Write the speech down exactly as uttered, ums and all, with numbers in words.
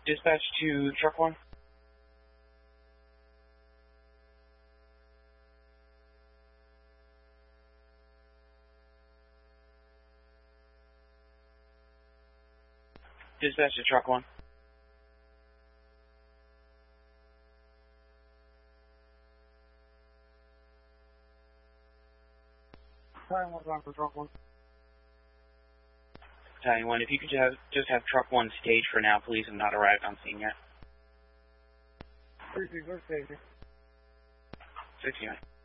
Dispatch to truck one. Dispatch to truck one. Battalion one down for truck one. Battalion one, if you could just have, just have truck one stage for now, please. I'm not arrived on scene yet. three six, we're staging. sixty-nine.